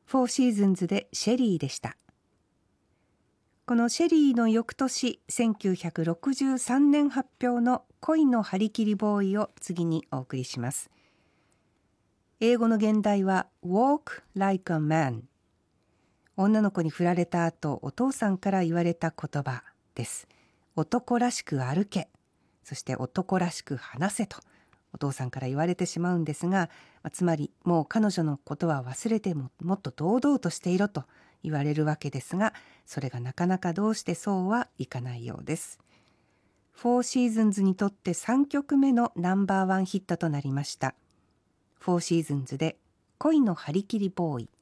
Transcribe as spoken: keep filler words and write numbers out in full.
フォーシーズンズでシェリーでした。このシェリーの翌年、せんきゅうひゃくろくじゅうさんねん発表の恋の張り切りボーイを次にお送りします。英語の現代は Walk like a man。女の子に振られた後、お父さんから言われた言葉です。男らしく歩け、そして男らしく話せとお父さんから言われてしまうんですが、つまりもう彼女のことは忘れてももっと堂々としていろと言われるわけですが、それがなかなかどうしてそうはいかないようです。フォーシーズンズにとってさんきょくめのナンバーワンヒットとなりました。フォーシーズンズで恋の張り切りボーイ。